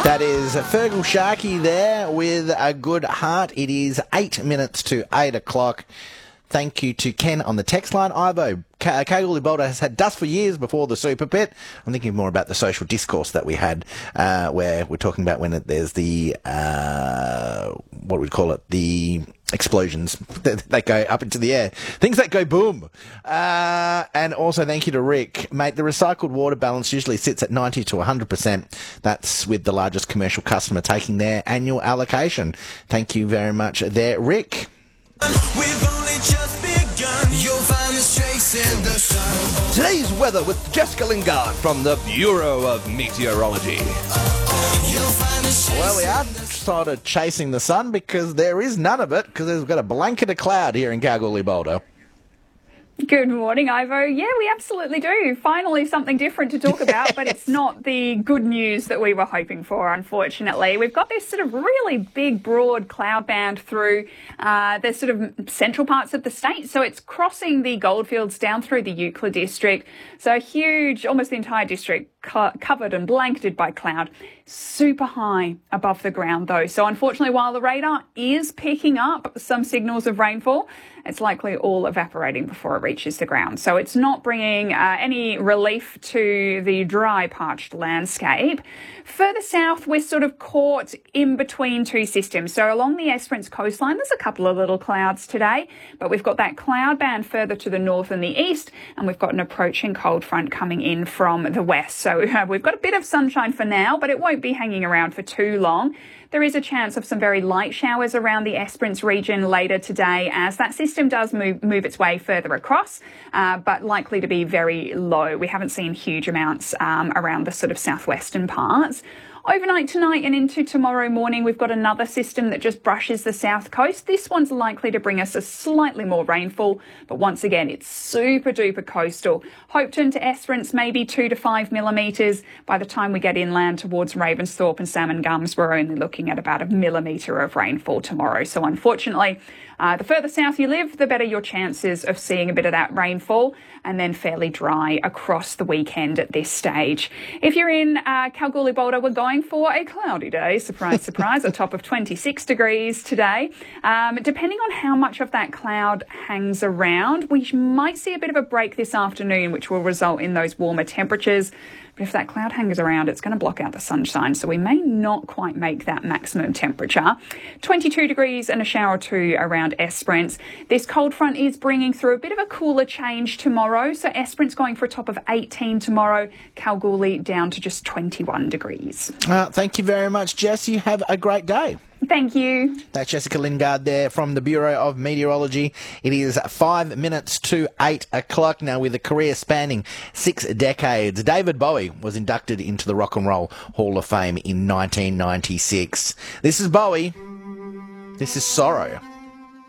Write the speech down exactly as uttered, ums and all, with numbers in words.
That is Fergal Sharkey there with a good heart. It is eight minutes to eight o'clock. Thank you to Ken on the text line. Ivo, Kalgoorlie Boulder has had dust for years before the Super Pit. I'm thinking more about the social discourse that we had, uh, where we're talking about when it, there's the, uh, what we call it, the explosions that, that go up into the air. Things that go boom. Uh, and also thank you to Rick. Mate, the recycled water balance usually sits at ninety to one hundred percent. That's with the largest commercial customer taking their annual allocation. Thank you very much there, Rick. We've only just begun. You'll find us chasing the sun. Today's weather with Jessica Lingard from the Bureau of Meteorology. You'll find us chasing Well, we are sort of chasing the sun because there is none of it because we've got a blanket of cloud here in Kalgoorlie Boulder. Good morning, Ivo. Yeah, we absolutely do. Finally, something different to talk about, but it's not the good news that we were hoping for, unfortunately. We've got this sort of really big, broad cloud band through uh, the sort of central parts of the state. So it's crossing the goldfields down through the Euclid district. So huge, almost the entire district co- covered and blanketed by cloud. Super high above the ground, though. So unfortunately, while the radar is picking up some signals of rainfall, it's likely all evaporating before it reaches the ground. So it's not bringing uh, any relief to the dry, parched landscape. Further south, we're sort of caught in between two systems. So along the Esperance coastline, there's a couple of little clouds today, but we've got that cloud band further to the north and the east, and we've got an approaching cold front coming in from the west. So uh, we've got a bit of sunshine for now, but it won't be hanging around for too long. There is a chance of some very light showers around the Esperance region later today as that system does move, move its way further across, uh, but likely to be very low. We haven't seen huge amounts um, around the sort of southwestern parts. Overnight tonight and into tomorrow morning, we've got another system that just brushes the south coast. This one's likely to bring us a slightly more rainfall, but once again, it's super duper coastal. Hopetoun to Esperance, maybe two to five millimetres. By the time we get inland towards Ravensthorpe and Salmon Gums, we're only looking at about a millimetre of rainfall tomorrow. So unfortunately, uh, the further south you live, the better your chances of seeing a bit of that rainfall, and then fairly dry across the weekend at this stage. If you're in uh, Kalgoorlie Boulder, we're going for a cloudy day. Surprise, surprise, a top of twenty-six degrees today. Um, depending on how much of that cloud hangs around, we might see a bit of a break this afternoon, which will result in those warmer temperatures. But if that cloud hangs around, it's going to block out the sunshine, so we may not quite make that maximum temperature. twenty-two degrees and a shower or two around Esperance. This cold front is bringing through a bit of a cooler change tomorrow, so Esperance going for a top of eighteen tomorrow, Kalgoorlie down to just twenty-one degrees. Uh, thank you very much, Jess. You have a great day. Thank you. That's Jessica Lingard there from the Bureau of Meteorology. It is five minutes to eight o'clock now with a career spanning six decades. David Bowie was inducted into the Rock and Roll Hall of Fame in nineteen ninety-six. This is Bowie. This is Sorrow.